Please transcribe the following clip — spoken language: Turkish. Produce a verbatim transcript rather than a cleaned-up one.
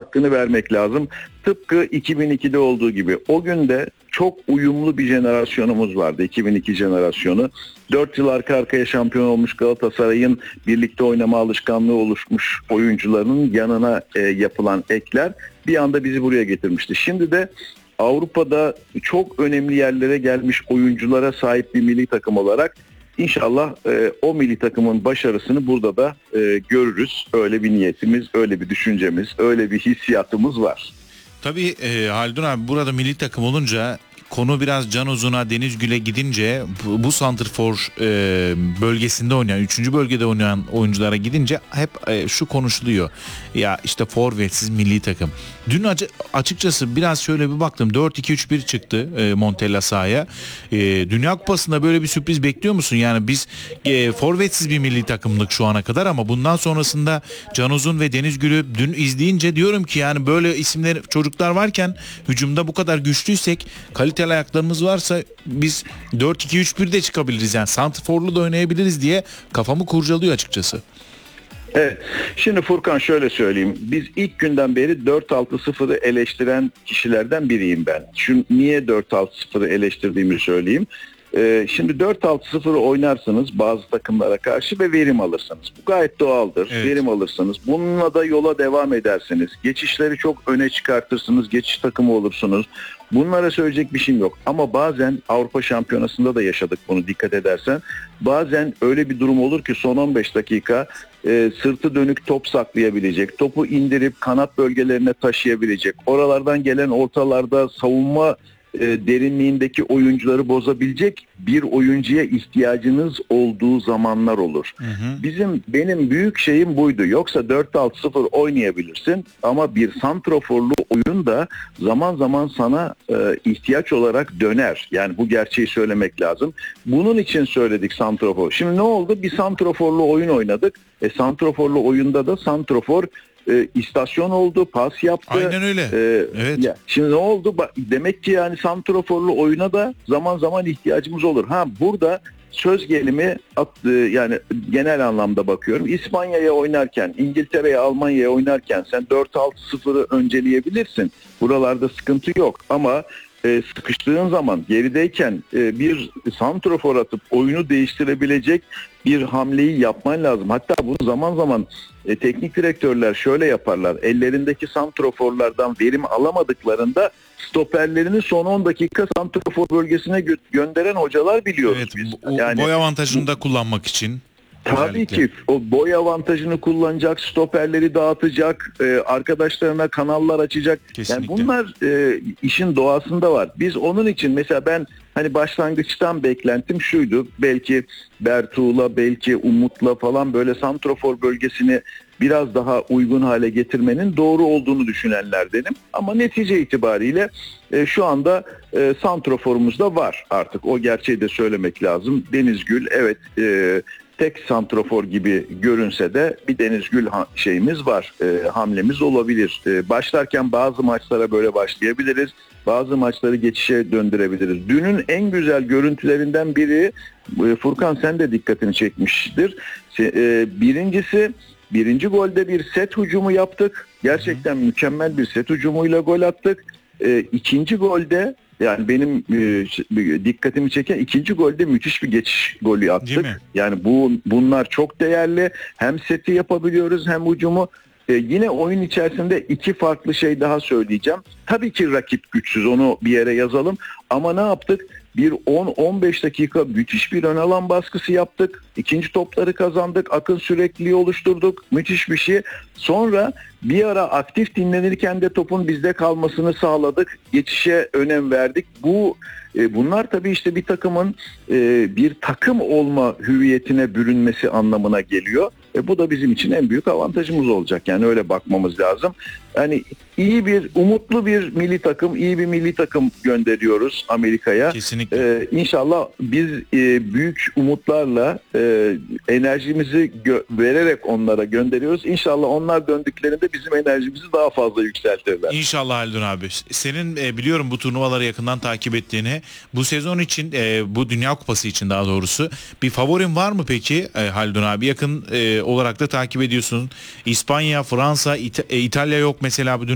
hakkını vermek lazım. Tıpkı iki bin ikide olduğu gibi. O gün de çok uyumlu bir jenerasyonumuz vardı. iki bin iki jenerasyonu. dört yıl arka arkaya şampiyon olmuş Galatasaray'ın birlikte oynama alışkanlığı oluşmuş oyuncularının yanına e, yapılan ekler bir anda bizi buraya getirmişti. Şimdi de Avrupa'da çok önemli yerlere gelmiş oyunculara sahip bir milli takım olarak İnşallah e, o milli takımın başarısını burada da e, görürüz. Öyle bir niyetimiz, öyle bir düşüncemiz, öyle bir hissiyatımız var. Tabii e, Haldun abi, burada milli takım olunca konu biraz Can Uzun'a, Deniz Gül'e gidince bu, bu santrfor e, bölgesinde oynayan, üçüncü bölgede oynayan oyunculara gidince hep e, şu konuşuluyor. Ya işte forvetsiz milli takım. Dün acı, açıkçası biraz şöyle bir baktım. dört iki üç bir çıktı e, Montella sahaya. E, Dünya Kupası'nda böyle bir sürpriz bekliyor musun? Yani biz e, forvetsiz bir milli takımlık şu ana kadar ama bundan sonrasında Can Uzun ve Deniz Gül'ü dün izleyince diyorum ki yani böyle isimler, çocuklar varken hücumda bu kadar güçlüysek, kaliteli ayaklarımız varsa biz dört iki üç bir de çıkabiliriz. Yani santrforlu da oynayabiliriz diye kafamı kurcalıyor açıkçası. Evet. Şimdi Furkan şöyle söyleyeyim. Biz ilk günden beri dört altı sıfırı eleştiren kişilerden biriyim ben. Şu niye dört altı sıfırı eleştirdiğimi söyleyeyim. Ee, şimdi dört altı sıfırı oynarsınız bazı takımlara karşı ve verim alırsınız. Bu gayet doğaldır. Evet. Verim alırsınız. Bununla da yola devam edersiniz. Geçişleri çok öne çıkartırsınız. Geçiş takımı olursunuz. Bunlara söyleyecek bir şeyim yok. Ama bazen Avrupa Şampiyonası'nda da yaşadık bunu, dikkat edersen. Bazen öyle bir durum olur ki son on beş dakika e, sırtı dönük top saklayabilecek, topu indirip kanat bölgelerine taşıyabilecek, oralardan gelen ortalarda savunma e, derinliğindeki oyuncuları bozabilecek bir oyuncuya ihtiyacınız olduğu zamanlar olur. Hı hı. Bizim benim büyük şeyim buydu. Yoksa dört altı sıfır oynayabilirsin ama bir santroforlu oyun da zaman zaman sana e, ihtiyaç olarak döner. Yani bu gerçeği söylemek lazım. Bunun için söyledik santrofor. Şimdi ne oldu? Bir santroforlu oyun oynadık. E, santroforlu oyunda da santrofor E, istasyon oldu, pas yaptı. Aynen öyle. E, evet. Ya, şimdi ne oldu? Demek ki yani santroforlu oyuna da zaman zaman ihtiyacımız olur. Ha burada söz gelimi yani genel anlamda bakıyorum. İspanya'ya oynarken, İngiltere'ye, Almanya'ya oynarken sen dört altı sıfırı önceleyebilirsin. Buralarda sıkıntı yok ama e, sıkıştığın zaman gerideyken e, bir santrofor atıp oyunu değiştirebilecek bir hamleyi yapman lazım. Hatta bunu zaman zaman e, teknik direktörler şöyle yaparlar. Ellerindeki santroforlardan verim alamadıklarında stoperlerini son on dakika santrofor bölgesine gö- gönderen hocalar biliyoruz evet, biz. O, yani, boy avantajını da kullanmak için. Tabii özellikle. Ki o boy avantajını kullanacak, stoperleri dağıtacak, e, arkadaşlarına kanallar açacak. Kesinlikle. Yani bunlar e, işin doğasında var. Biz onun için mesela ben hani başlangıçtan beklentim şuydu. Belki Bertuğ'la, belki Umut'la falan böyle santrofor bölgesini biraz daha uygun hale getirmenin doğru olduğunu düşünenlerdenim. Ama netice itibariyle e, şu anda e, santroforumuz da var artık. O gerçeği de söylemek lazım. Deniz Gül evet e, tek santrofor gibi görünse de bir Deniz Gül ha- şeyimiz var, e, hamlemiz olabilir. E, başlarken bazı maçlara böyle başlayabiliriz, bazı maçları geçişe döndürebiliriz. Dünün en güzel görüntülerinden biri, e, Furkan sen de dikkatini çekmiştir. E, birincisi, birinci golde bir set hücumu yaptık. Gerçekten Hı. mükemmel bir set hücumuyla gol attık. E, ikinci golde yani benim e, dikkatimi çeken ikinci golde müthiş bir geçiş golü attık. Yani bu bunlar çok değerli. Hem seti yapabiliyoruz hem hücumu. E, yine oyun içerisinde iki farklı şey daha söyleyeceğim. Tabii ki rakip güçsüz, onu bir yere yazalım. Ama ne yaptık? Bir on on beş dakika müthiş bir ön alan baskısı yaptık. İkinci topları kazandık. Akın sürekliliği oluşturduk. Müthiş bir şey. Sonra bir ara aktif dinlenirken de topun bizde kalmasını sağladık. Geçişe önem verdik. Bu e, bunlar tabii işte bir takımın e, bir takım olma hüviyetine bürünmesi anlamına geliyor. E, bu da bizim için en büyük avantajımız olacak. Yani öyle bakmamız lazım. Yani iyi bir, umutlu bir milli takım, iyi bir milli takım gönderiyoruz Amerika'ya. Kesinlikle. Ee, İnşallah biz e, büyük umutlarla e, enerjimizi gö- vererek onlara gönderiyoruz. İnşallah onlar döndüklerinde bizim enerjimizi daha fazla yükseltirler. İnşallah Haldun abi. Senin e, biliyorum bu turnuvaları yakından takip ettiğini. Bu sezon için, e, bu Dünya Kupası için daha doğrusu bir favorin var mı peki e, Haldun abi? Yakın e, olarak da takip ediyorsun. İspanya, Fransa, İta- e, İtalya yok mesela bu Dünya